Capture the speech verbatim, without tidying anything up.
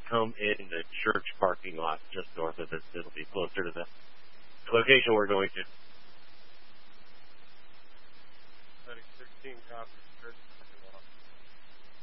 come in the church parking lot just north of this. It'll be closer to the location we're going to. thirteen Copper Church